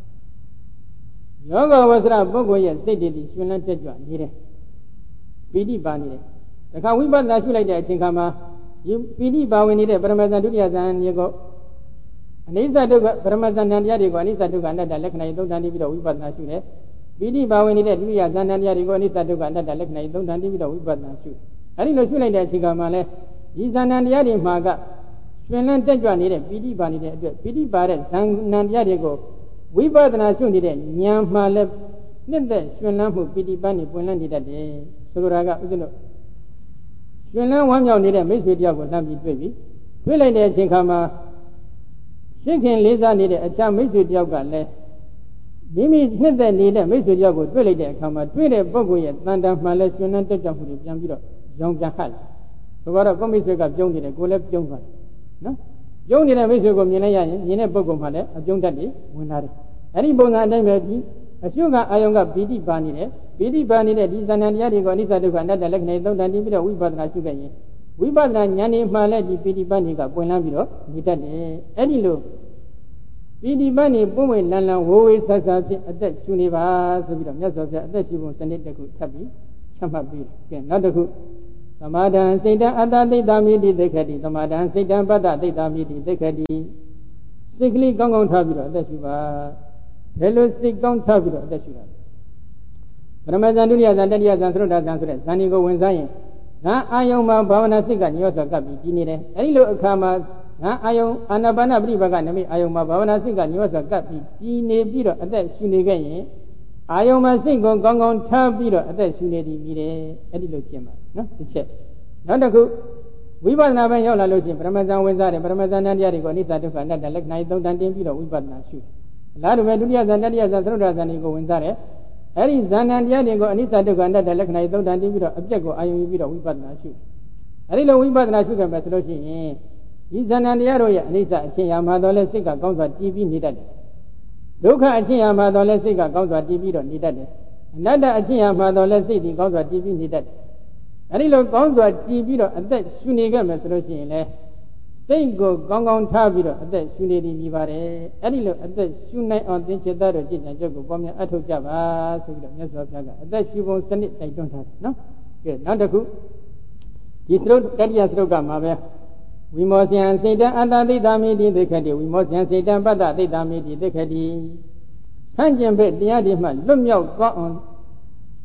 ယောဂဝဆရာပုဂ္ဂိုလ်ရဲ့စိတ်တည်တည်ရှင်လန်းတက်ကြွနေတယ်ပီတိပါနေတယ်တခါဝိပဿနာရှုလိုက်တဲ့အချိန်ခါမှာဒီပီတိပါဝင်နေတဲ့ပရမဇန်ဒုတိယဇန်တွေကိုအနိစ္စဒုက္ခပရမဇန်ဉာဏ်တရားတွေကိုအနိစ္စဒုက္ခအနတ္တလက္ခဏာသုံးတန်ပြီးတော့ဝိပဿနာရှုတယ်ပီတိပါဝင်နေတဲ့ဒုတိယဇန်ဉာဏ်တရားတွေကိုအနိစ္စဒုက္ခအနတ္တလက္ခဏာသုံးတန်ပြီးတော့ဝိပဿနာရှုအဲဒီလိုရှုလိုက်တဲ့အချိန်ခါမှာလဲဒီဇန်ဉာဏ်တရားတွေမှာကရှင်လန်းတက်ကြွနေတဲ့ပီတိပါနေတဲ့အတွက်ပီတိပါတဲ့ဇန်ဉာဏ်တရားတွေကိုဝိပဿနာရှုနေတဲ့ဉာဏ်မှာလဲနှစ်သက်ရှင်လန်းမှုပီတိပန်းနေပွင့်လန်းနေတတ်တယ်ဆိုလိုတာကဥစ္စာတို့ရှင်လန်းဝမ်းမြောက်နေတဲ့မိတ်ဆွေတယောက်ကိုလှမ်းပြီးတွေ့ပြီတွေ့လိုက်တဲ့အချိန်ခါမှာရှင်းခင်လေးစားနေတဲ့အခြားမိတ်ဆွေတယောက်ကလည်းမိမိနှစ်သက်နေတဲ့မိတ်ဆွေတယောက်ကိုတွေ့လိုက်တဲ့အခါမှာတွေ့တဲ့ပုဂ္ဂိုလ်ရဲ့တန်တန်မှလည်းရှင်လန်းတက်ကြွမှုတွေပြန်ပြီးတော့ရောင်ပြန်ဟတ်တယ်ဆိုတော့ကိုမိတ်ဆွေကပြုံးနေတယ်ကိုလည်းပြုံးသွားတယ်နော်ပြုံးနေတဲ့မိတ်ဆွေကိုမြင်လိုက်ရရင်မြင်တဲ့ပုဂ္ဂိုလ်မှလည်းအပြုံးတတ်တယ်ဝင်လာတယ်အဲ့ဒီပုံစံအတိုင်းပဲဒီအရှုကအာယုံကပီတိပါနေတယ်ပီတိပါနေတဲ့ဒီဇဏ္ဍတရားတွေကိုအနိစ္စဒုက္ခအနတ္တလက္ခဏာသုံးတန်ပြီးတော့ဝိပဿနာရှုခဲ့ရင်ဝိပဿနာဉာဏ်နဲ့မှလည်းဒီပီတိပန်းတွေကပွင့်လန်းပြီးတော့နေတတ်တယ်အဲ့ဒီလိုပီတိပန်းတွေပွင့်ဝင်လန်းလန်းဝိုးဝေးဆဆဖြင့်အသက်ရှုနေပါဆိုပြီးတော့မြတ်စွာဘုရားအသက်ရှုပုံစနစ်တစ်ခုထပ်ပြီးချမှတ်ပြီးကဲနောက်တစ်ခုသမာဓံစိတ်တအတ္တသိတ္တမိတိသိခတိသမာဓံစိတ်တပတ္တသိတ္တမိတိသိခတိစိတ်ကလေးကောင်းကောင်းထားပြီးတော့အသက်ရှုပါဘယ်လိုစိတ်ကောင်းထားပြီးတော့အသက်ရှုတာပရမဇန်ဒုတိယဇန်တတိယဇန်သရုပ်ဓာဇန်ဆိုတဲ့ဇန်တွေကိုဝင်စားရင်ဇန်အာယုံမှာဘာဝနာစိတ်ကညောစွာကပ်ပြီးကြီးနေတယ်အဲဒီလိုအခါမှာဇန်အာယုံအာနာပါနပရိပါကနမိအာယုံမှာဘာဝနာစိတ်ကညောစွာကပ်ပြီးကြီးနေပြီးတော့အသက်ရှုနေခဲ့ရင်အာယုံမှာစိတ်ကိုကောင်းကောင်းထားပြီးတော့အသက်ရှုနေသည်မြည်တယ်အဲဒီလိုကျင့်ပါနော်တစ်ချက်နောက်တစ်ခုဝိပဿနာပိုင်းရောက်လာလို့ရှိရင်ပရမဇန်ဝင်စားတယ်ပရမဇန်တရားတွေကိုအနိစ္စဒုက္ခအနတ္တလက္ခဏာသုံးတန်တင်ပြီးတော့ဝိပဿနာရှုအလားတူပဲဒုတိယဇန်တတိယဇန်သရုပ်ဓာဇန်တွေကိုဝင်စားတယ်အဲဒီဇန်ဏတရားတွေကိုအနိစ္စဒုက္ခအနတ္တလက္ခဏာသုံးတန်တင်ပြီးတော့အပြက်ကိုအာယုံယူပြီးတော့ဝိပဿနာရှုအဲဒီလိုဝိပဿနာရှုကြမယ်ဆိုလို့ရှိရင်ဒီဇန်ဏတရားတို့ရဲ့အနိစ္စအချင်းရာမှာတော့လဲစိတ်ကကောင်းစွာတည်ပြီးနေတတ်တယ်ဒုက္ခအချင်းရာမှာတော့လဲစိတ်ကကောင်းစွာတည်ပြီးတော့နေတတ်တယ်အနတ္တအချင်းရာမှာတော့လဲစိတ်ဒီကောင်းစွာတည်ပြီးနေတတ်တယ်အဲဒီလိုကောင်းစွာတည်ပြီးတော့အသက်ရှုနေခဲ့မယ်ဆိုလို့ရှိရင်လဲစိတ်ကိုကောင်းကောင်းထားပြီးတော့အသက်ရှုနေသည်မြည်ပါတယ်အဲ့ဒီလိုအသက်ရှုနိုင်အောင်သင်္ချေတတ်တော်ကြည်ကြံကြုတ်ကိုပေါင်းများအထောက်ကြပါဆိုပြီးတော့မြတ်စွာဘုရားကအသက်ရှုပုံစနစ်တိုက်တွန်းထားတယ်နော်ကဲနောက်တစ်ခုဒီစရုပ်တတိယစရုပ်ကမှာပဲဝိမောဇယံစိတ်တအတ္တသိတ္တမိတိသိခတိဝိမောဇယံစိတ်တပတ္တသိတ္တမိတိသိခတိဆန့်ကျင်ဘက်တရားတွေမှလွတ်မြောက်သွားအောင်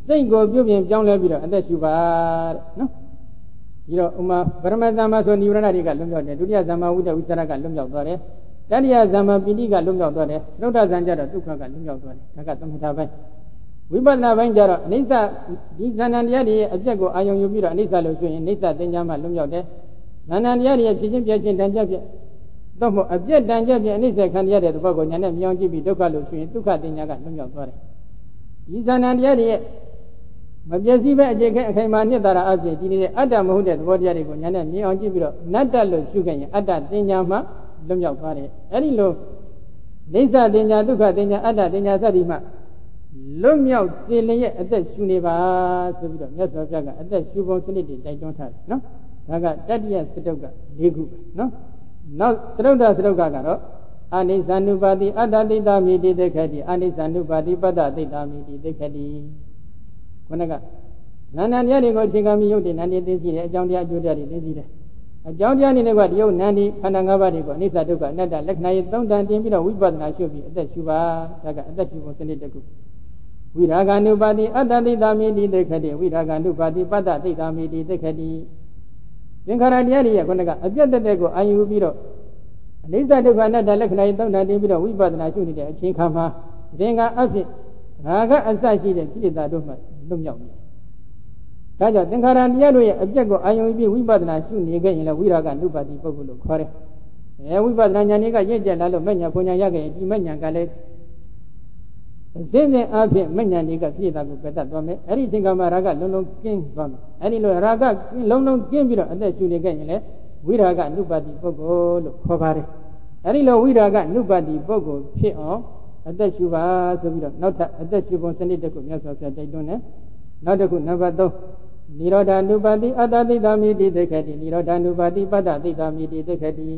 စိတ်ကိုပြုပြင်ပြောင်းလဲပြီးတော့အသက်ရှူပါတဲ့နော်ဒီတော့ဥမာပရမဇမ္မာဆိုနိဝရဏတွေကလွတ်မြောက်တယ်ဒုတိယဇမ္မာဝိတ္တဝိသရကလွတ်မြောက်သွားတယ်တတိယဇမ္မာပိဋိကလွတ်မြောက်သွားတယ်သုဒ္ဓဇံကြတော့ဒုက္ခကလွတ်မြောက်သွားတယ်ဒါကသမထပိုင်းဝိပဿနာပိုင်းကျတော့အနိစ္စဒီဇဏ္ဍတရားတွေရဲ့အပြက်ကိုအာယုံယူပြီးတော့အနိစ္စလို့ဆိုရင်အနိစ္စသင်္ချာမှလွတ်မြောက်တယ်ဇဏ္ဍတရားတွေရဲ့ဖြစ်ချင်းပြချင်းတန်ကြပြတော့မို့အပြက်တန်ကြပြအနိစ္စခံရတဲ့သဘောကိုညာနဲ့မြောင်းကြည့်ပြီးဒုက္ခလို့ဆိုရင်ဒုက္ခသင်္ချာကလွတ်မြောက်သွားတယ်ဒီဇဏ္ဍတရားတွေရဲ့မပြည့်စည်ပဲအခြေခဲအခိုင်အမာနှစ်သာရအဖြစ်ဒီနေတဲ့အတ္တမဟုတ်တဲ့သဘောတရားတွေကိုညာနဲ့မြင်အောင်ကြည့်ပြီးတော့နတ္တလို့ရှုခဲ့ရင်အတ္တသင်္ချာမှလွတ်မြောက်သွားတယ်အဲ့ဒီလိုနိစ္စသင်္ချာဒုက္ခသင်္ချာအတ္တသင်္ချာစသည်မှလွတ်မြောက်စေလျက်အသက်ရှူနေပါဆိုပြီးတော့မြတ်စွာဘုရားကအသက်ရှူပုံစနစ်တွေတိုက်တွန်းထားတယ်နော်ဒါကတတိယစတုတ်က၄ခုပဲနော်နောက်စတုတ်တစတုတ်ကကတော့အနိစ္စ ानु ပါတိအတ္တတိတာမိတိသိက္ခတိအနိစ္စ ानु ပါတိပတ္တသိတာမိတိသိက္ခတိခုနကနန္ဒတရားတွေကိုအခြေခံပြီးရုပ်တည်နန္ဒီသိသိတယ်အကြောင်းတရားအကျိုးတရားတွေသိသိတယ်အကြောင်းတရားအနေနဲ့ကဒီရုပ်နန္ဒီခန္ဓာ၅ပါးတွေကိုအနိစ္စဒုက္ခအနတ္တလက္ခဏာရေးသုံးတန်တင်ပြီးတော့ဝိပဿနာရှုပြီးအသက်ရှူပါဒါကအသက်ရှူပုံစနစ်တစ်ခုဝိရာဂ ानु ပါတိအတ္တသိတာမိတိသိက္ခတိဝိရာဂ ानु ပါတိပတ္တသိတာမိတိသိက္ခတိသင်္ခါရတရားတွေရဲ့ခုနကအပြတ်တက်တဲ့ကိုအာယူပြီးတော့အနိစ္စဒုက္ခအနတ္တလက္ခဏာရေးသုံးတန်တင်ပြီးတော့ဝိပဿနာရှုနေတဲ့အချိန်ခါမှာသင်္ခါအဖြစ်ရာဂအစရှိတဲ့ကိလေသာတို့မှလွတ်မြောက်နေ။ဒါကြောင့်သင်္ခါရတရားတို့ရဲ့အပြတ်ကိုအာယုံပြီးဝိပဿနာရှုနေခဲ့ရင်လည်းဝိရာဂ ानु ပါတိပုဂ္ဂိုလ်လို့ခေါ်တယ်။အဲဝိပဿနာဉာဏ်တွေကရင့်ကျက်လာလို့မဉ္ဇဉ်ဘုံဉာဏ်ရခဲ့ရင်ဒီမဉ္ဇဉ်ကလည်းအစင်းစင်းအဖြစ်မဉ္ဇဉ်တွေကပြည့်တာကိုပယ်တတ်သွားမယ်။အဲ့ဒီသင်္ခါမရာဂလုံးလုံးကင်းသွားမယ်။အဲ့ဒီလိုရာဂလုံးလုံးကင်းပြီးတော့အသက်ရှုနေခဲ့ရင်လည်းဝိရာဂ ानु ပါတိပုဂ္ဂိုလ်လို့ခေါ်ပါတယ်။အဲ့ဒီလိုဝိရာဂ ानु ပါတိပုဂ္ဂိုလ်ဖြစ်အောင်အသက်ရှုပါဆိုပြီးတော့နောက်ထပ်အသက်ရှုပုံစနစ်တစ်ခုမြတ်စွာဘုရားတိုက်တွန်းတယ်နောက်တစ်ခုနံပါတ်သုံးနိရောဓ ानु ပါတိအတ္တသိတာမိတိသိက္ခတိနိရောဓ ानु ပါတိပတ္တသိတာမိတိသိက္ခတိ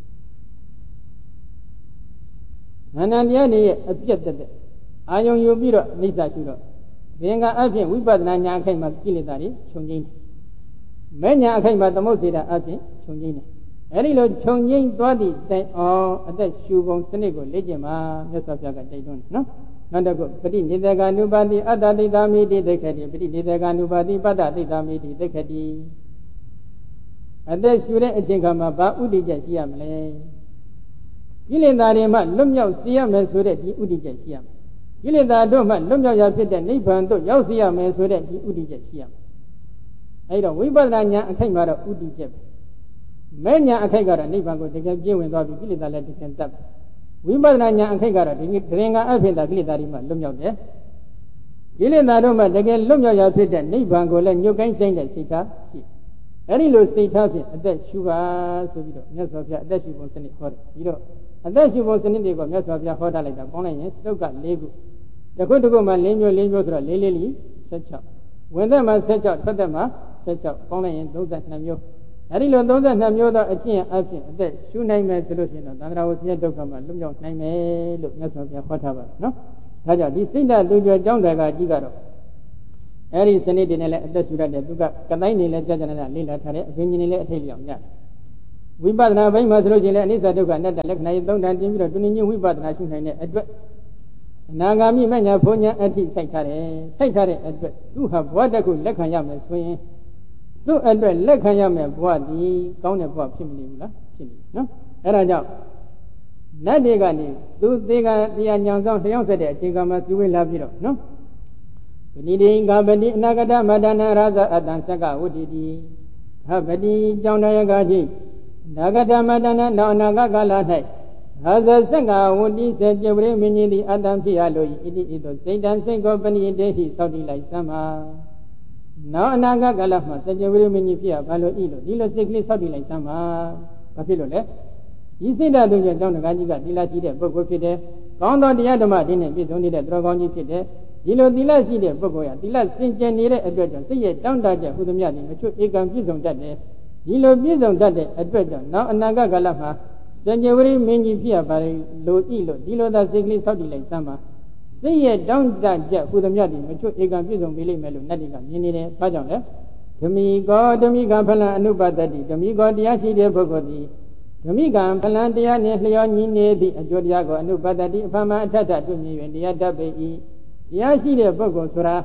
နာနတရားတွေရဲ့အပြတ်တက်တဲ့အာယုံယူပြီးတော့အိဋ္ဌရှုတော့သင်္ကာအဖြစ်ဝိပဿနာညာအခိုက်မှာကိလေသာတွေချုပ်ငြိမ်းတယ်မဲ့ညာအခိုက်မှာသမုတ်စေတာအဖြစ်ချုပ်ငြိမ်းတယ်အဲဒီလိုခြုံငိမ့်သွားသည့်တိုင်အောင်အသက်ရှူပုံစနစ်ကိုလေ့ကျင့်ပါမြတ်စွာဘုရားကတိုက်တွန်းတယ်နော်နောက်တစ်ခုပဋိနိဒေက ानु ပါတိအတ္တသိတာမိတိသိက္ခတိပဋိနိဒေက ानु ပါတိပတ္တသိတာမိတိသိက္ခတိအသက်ရှူတဲ့အချိန်ခါမှာဘာဥဒိချက်ရှိရမလဲကိလေသာတွေမှလွတ်မြောက်စေရမယ်ဆိုတဲ့ဒီဥဒိချက်ရှိရမယ်ကိလေသာတို့မှလွတ်မြောက်ရဖြစ်တဲ့နိဗ္ဗာန်သို့ရောက်စေရမယ်ဆိုတဲ့ဒီဥဒိချက်ရှိရမယ်အဲဒီတော့ဝိပဿနာဉာဏ်အခိုက်မှာတော့ဥဒိချက်ပဲမဲ့ညာအခိုက်ကတော့နိဗ္ဗာန်ကိုတကယ်ပြည့်ဝင်သွားပြီကိလေသာလည်းတကယ်တတ်ဝိပဿနာဉာဏ်အခိုက်ကတော့ဒီသင်္ခါအဖြစ်တာကိလေသာတွေမှလွတ်မြောက်တယ်ကိလေသာတို့မှတကယ်လွတ်မြောက်ရဖြစ်တဲ့နိဗ္ဗာန်ကိုလည်းညှို့ကိုင်းဆိုင်တဲ့စိတ်ထားရှိအဲဒီလိုစိတ်ထားဖြင့်အသက်ရှူပါဆိုပြီးတော့မြတ်စွာဘုရားအသက်ရှူပုံစနစ်ဟောတယ်ပြီးတော့အသက်ရှူပုံစနစ်တွေကိုမြတ်စွာဘုရားဟောထားလိုက်တာပေါင်းလိုက်ရင်စတုတ်က၄ခုတစ်ခုတစ်ခုမှ၄မျိုး၄မျိုးဆိုတော့၄လေးလီ၁၆ဝင်သက်မှာ၁၆ထွက်သက်မှာ၁၆ပေါင်းလိုက်ရင်၃၂မျိုးအဲဒီလို၃၂မျိုးသောအကျင့်အဖြစ်အသက်ရှုနိုင်မယ်ဆိုလို့ရှိရင်တော့သံဃာဝဆင်းရဲဒုက္ခမှာလွတ်မြောက်နိုင်မယ်လို့မြတ်စွာဘုရားဟောထားပါတယ်နော်။ဒါကြောင့်ဒီစိတ်ဓာတ်လူကျော်ကျောင်းတွေကကြီးကတော့အဲဒီစနစ်တွေနဲ့လည်းအသက်ရှုရတဲ့သူကကတိုင်းနေလည်းကြာကြာနာလေးလာထားတယ်အပင်ကြီးနေလည်းအထိတ်လျောက်ရတယ်။ဝိပဿနာဘိုင်းမှာဆိုလို့ရှိရင်လည်းအနိစ္စဒုက္ခအနတ္တလက္ခဏာရေးသုံးတန်တင်ပြီးတော့တွင်ချင်းဝိပဿနာရှုနိုင်တဲ့အတွက်အနာဂါမိမညာဘုံညာအထိစိုက်ထားတယ်။စိုက်ထားတဲ့အတွက်သူဟာဘဝတစ်ခုလက်ခံရမယ်ဆိုရင်သူ့အတွက်လက်ခံရမယ်ဘဝဒီကောင်းတဲ့ဘဝဖြစ်မနေဘူးလားဖြစ်နေနော်အဲဒါကြောင့်နတ်တွေကနေသူသေးကတရားညောင်ဆောင်လျှောက်ဆက်တဲ့အချိန်ကမှစီဝေးလာပြီးတော့နော်ပဏိတိင်္ဂပတိအနာဂတမတနာရဇအတ္တသက္ကဝတ္တိတိဟပတိကြောင့်တရားကတိအနာဂတမတနာနောက်အနာဂကာလ၌ဟာဇသက္ကဝတ္တိစေပြဝရိမင်းကြီးသည်အတ္တဖြစ်ရလို့ဣတိဣသောစိတ်တံစိတ်ကိုပဏိတေဟိသောက်တည်လိုက်စမ်းပါနောက်အနာဂတ်ကာလမှာစัจ java မင်းကြီးဖြစ်ရဘာလို့ဤလို့ဒီလိုစိတ်ကလေးဆောက်တည်လိုက်စမ်းပါဘာဖြစ်လို့လဲဒီစိတ်ဓာတ်တို့ကြောင့်ကျောင်းတကားကြီးကသီလရှိတဲ့ပုဂ္ဂိုလ်ဖြစ်တယ်ကောင်းသောတရားဓမ္မတွေနဲ့ပြည့်စုံနေတဲ့သူတော်ကောင်းကြီးဖြစ်တယ်ဒီလိုသီလရှိတဲ့ပုဂ္ဂိုလ်ရသီလစင်ကြယ်နေတဲ့အတွက်ကြောင့်စိတ်ရဲ့တောင့်တချက်ဟူသမျှတွေမချွတ်ဧကံပြည့်စုံတတ်တယ်ဒီလိုပြည့်စုံတတ်တဲ့အတွက်ကြောင့်နောက်အနာဂတ်ကာလမှာစัจ java မင်းကြီးဖြစ်ရဘာလို့ဤလို့ဒီလိုသာစိတ်ကလေးဆောက်တည်လိုက်စမ်းပါစိတ်ရဲ့တောင့်တချက်ဟူသမျှတွေမချွတ်ဧကံပြည့်စုံပေးလိမ့်မယ်လို့နတ်တွေကမြင်နေတယ်။ဘာကြောင့်လဲ။ဓမိကောဓမိကဖလံအနုပတ္တိဓမိကောတရားရှိတဲ့ပုဂ္ဂိုလ်သည်ဓမိကံဖလံတရားနှင့်လျောညီနေသည့်အကျိုးတရားကိုအနုပတ္တိအဖမအထထတွေ့မြင်၍တရားတတ်ပေ၏။တရားရှိတဲ့ပုဂ္ဂိုလ်ဆိုတာ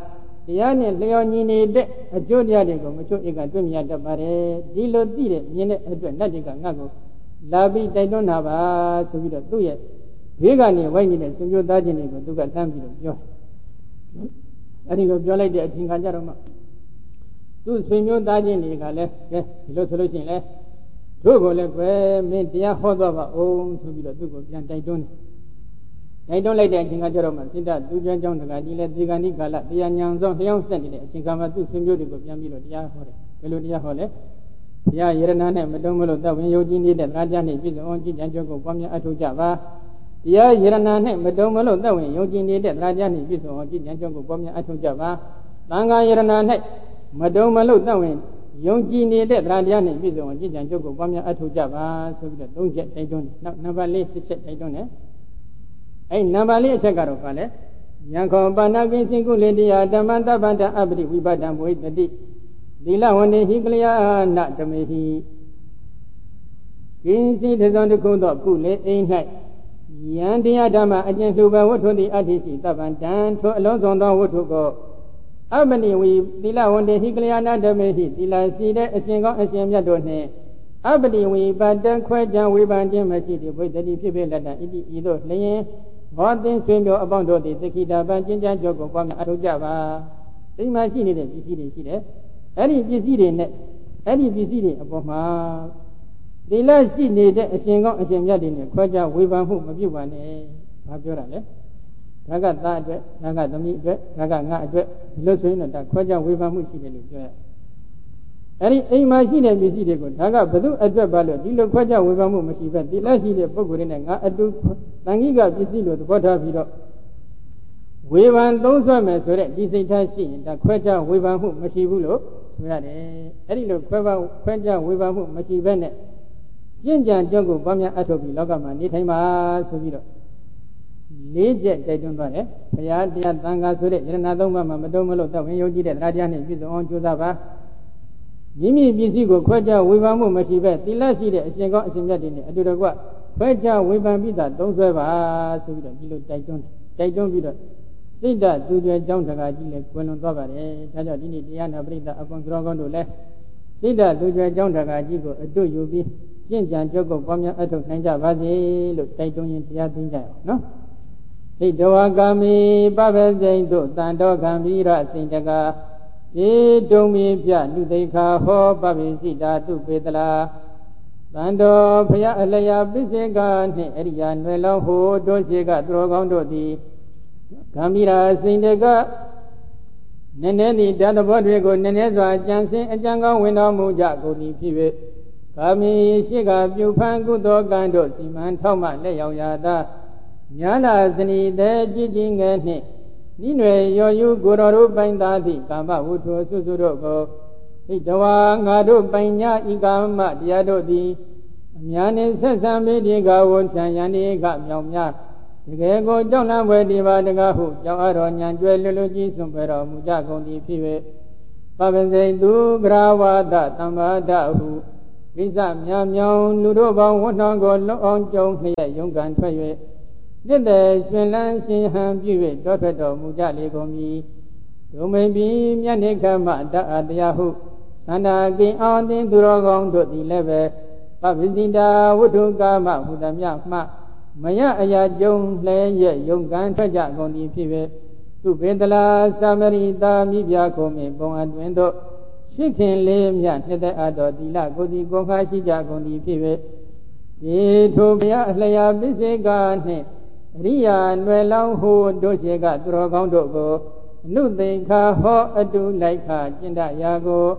တရားနဲ့လျော်ညီနေတဲ့အကျိုးတရားတွေကိုမချို့ဧကတွေ့မြတ်တတ်ပါတယ်ဒီလိုသိတဲ့မြင်တဲ့အတွက်နတ်တွေကငါ့ကိုလာပြီးတိုက်တွန်းတာပါဆိုပြီးတော့သူ့ရဲ့ဘေးကနေဝိုင်းနေတဲ့ဆွေမျိုးသားချင်းတွေကိုသူကလှမ်းပြီးတော့ပြောအဲ့ဒီလိုပြောလိုက်တဲ့အချိန်ခါကျတော့မှသူ့ဆွေမျိုးသားချင်းတွေကလည်းကဲဒီလိုဆိုလို့ရှိရင်လေတို့ကိုလည်းကွယ်မင်းတရားဟောသွားပါအောင်ဆိုပြီးတော့သူ့ကိုပြန်တိုက်တွန်းတယ်တိုက်တွန်းလိုက်တဲ့အချိန်ခါကျတော့မှစိတ္တသူကျွမ်းကြောင်းတကကြီးလည်းဒီကဏိကာလတရားညာဆုံးလျောင်းဆက်နေတဲ့အချိန်ခါမှာသူ့ဆွေမျိုးတွေကိုပြန်ပြီးတော့တရားဟောတယ်ဘယ်လိုတရားဟောလဲဘုရားယေရနာနဲ့မတုံးမလို့သတ်ဝင်ယုံကြည်နေတဲ့တရားကြားနဲ့ပြည့်စုံအောင်ကြည်ကြံကြုတ်ကိုပွားများအထောက်ကြပါတရားယေရနာနဲ့မတုံးမလို့သတ်ဝင်ယုံကြည်နေတဲ့တရားကြားနဲ့ပြည့်စုံအောင်ကြည်ကြံကြုတ်ကိုပွားများအထောက်ကြပါသံဃာယေရနာ၌မတုံးမလို့သတ်ဝင်ယုံကြည်နေတဲ့တရားတရားနဲ့ပြည့်စုံအောင်ကြည်ကြံကြုတ်ကိုပွားများအထောက်ကြပါဆိုပြီးတော့သုံးချက်တိုက်တွန်းတယ်နောက်နံပါတ်လေးတစ်ချက်တိုက်တွန်းတယ်အဲ့နံပါတ်လေးအချက်ကတော့ဘာလဲယံခောပါဏကိစိကုလေတရားဓမ္မတပ္ပတအပ္ပတိဝိပဒံဘဝိတတိသီလဝန္တေဟိကလျာဏဓမေဟိကိစိတဇံတခုသောကုလေအိမ်၌ယံတရားဓမ္မအကျဉ်လှူပဝတ္ထုတိအဋ္ဌိရှိတပ္ပံတံထိုအလုံးစုံသောဝတ္ထုကိုအပ္ပတိဝိသီလဝန္တေဟိကလျာဏဓမေဟိသီလရှိတဲ့အရှင်ကောင်းအရှင်မြတ်တို့နှင့်အပ္ပတိဝိပတံခွဲကြံဝေဖန်ခြင်းမရှိသည့်ဘဝိတတိဖြစ်ဖြစ်လက်တံဣတိဤသို့လျင်ဘောသင်ဆွေမျိုးအပေါင်းတို့သည်သခိတာပံကျင့်ကြံကြုတ်ကိုပွားများအထောက်ကြပါအိမ်မှာရှိနေတဲ့ပစ္စည်းတွေရှိတယ်အဲ့ဒီပစ္စည်းတွေနဲ့အဲ့ဒီပစ္စည်းတွေအပေါ်မှာသီလရှိနေတဲ့အရှင်ကောင်းအရှင်မြတ်တွေနဲ့ခွဲခြားဝေဖန်မှုမပြုပါနဲ့ဘာပြောတာလဲဒါကသားအတွက်ဒါကသမီးအတွက်ဒါကငါအတွက်ဒီလိုဆိုရင်တော့ဒါခွဲခြားဝေဖန်မှုရှိတယ်လို့ပြောရအဲ့ဒီအိမ်မှာရှိတဲ့ပစ္စည်းတွေကိုဒါကဘု து အတွက်ပါလို့ဒီလိုခွဲခြားဝေဖန်မှုမရှိပဲသီလရှိတဲ့ပုဂ္ဂိုလ်တွေနဲ့ငါအတူတန်ကြီးကပစ္စည်းလို့သဘောထားပြီးတော့ဝေဖန်သုံးဆွဲမယ်ဆိုတဲ့ဒီစိတ်ထားရှိရင်ဒါခွဲခြားဝေဖန်မှုမရှိဘူးလို့ဆိုရတယ်အဲ့ဒီလိုခွဲပါခွဲခြားဝေဖန်မှုမရှိဘဲနဲ့ကျင့်ကြံကြုတ်ကိုပွားများအထောက်ပြီးလောကမှာနေထိုင်ပါဆိုပြီးတော့လေးချက်တိုက်တွန်းသွားတယ်ဘုရားတရားသံဃာဆိုတဲ့ယရဏသုံးပါးမှာမတုံးမလို့သတ်ဝင်ယုံကြည်တဲ့တရားတရားနဲ့ပြည့်စုံအောင်ကြိုးစားပါမိမိပစ္စည်းကိုခွဲခြားဝေဖန်မှုမရှိပဲသီလရှိတဲ့အရှင်ကောင်းအရှင်မြတ်တွေနဲ့အတူတကွခွဲခြားဝေဖန်ပြီးသားသုံးဆွဲပါဆိုပြီးတော့ဒီလိုတိုက်တွန်းတိုက်တွန်းပြီးတော့စိတ်ဓာတ်သူတွေကြောင်းတကာကြီးလည်းကွယ်လွန်သွားပါတယ်ဒါကြောင့်ဒီနေ့တရားနာပရိသတ်အပေါင်းတော်ကောင်းတို့လည်းစိတ်ဓာတ်သူတွေကြောင်းတကာကြီးကိုအတွေ့ယူပြီးကျင့်ကြံကြုတ်ကိုပွားများအထောက်နိုင်ကြပါစေလို့တိုက်တွန်းရင်တရားသိကြရအောင်နော်ဣတဝါကာမိပပစိန်တို့တန်တော်ခံပြီးရစိန်တကာဧတုံမိပြလူသိခာဟောပပိစိတာတုပေတလာတန်တော်ဖျားအလျာပိစေကနှင့်အရိယာနွယ်လောင်းဟိုတို့ရှိကသူတော်ကောင်းတို့သည်ဂံမိရာစိန်တကနည်းနည်းသည့်ဓာတ်တော်တွေကိုနည်းနည်းစွာကြံစင်အကြံကောင်းဝင်တော်မူကြကုန်သည်ဖြစ်၍ကာမိရှိကပြုဖန်ကုသိုလ်ကံတို့စီမံထောက်မှလက်ရောက်ရာသာညာလာစနီတဲ့ကြည်ကြည်ငယ်နှင့်နိနွယ်ရော်ယူကိုတော်တို့ပိုင်သားသည့်ကာမဝုထုဆုစုတို့ကိုဣတဝါငါတို့ပိုင်ညာဤကာမတရားတို့သည်အများနှင့်ဆက်ဆံမိဒီကဝန်ချံယန္တိကမြောင်များတကယ်ကိုကြောက်လန့်ဖွယ်ဒီပါတကားဟုကြောက်အတော်ညံကျွဲလွတ်လွတ်ကြီးစွန့်ပယ်တော်မူကြကုန်သည်ဖြစ်၍ပပစိန်သူဂရဝါဒသမ္မာဒဟုကိစ္စများမြောင်လူတို့ပေါင်းဝတ်နှောင်းကိုလွတ်အောင်ကြုံလျက်ယုံကန်ထွက်၍နှစ်သက်ရှင်လန်းရှင်ဟန်ပြု၍တောထွက်တော်မူကြလေကုန်မည်ဒုမိန်ပြီးမြတ်နေခမတအတရားဟုသန္တာကိအောင်သင်သူတော်ကောင်းတို့သည်လည်းပဲပပ္ပစိတာဝတ္ထုကာမဟုသမျှမှမရအရာကြုံလဲရဲ့ယုံကန်ထွက်ကြကုန်သည်ဖြစ်၍သူပေတလာသမရိတာမိပြခုံမင်ပုံအတွင်တို့ရှိခင်လေးမြတ်နှစ်သက်အပ်တော်သီလကိုယ်စီကိုယ်ခါရှိကြကုန်သည်ဖြစ်၍ဒီထိုဘုရားအလျာပိစေကနှင့်အရိယာနွယ်လောင်းဟိုတို့ရှိကသူတော်ကောင်းတို့ကိုအနုသိခာဟောအတုလိုက်ခကျင့်တရာကို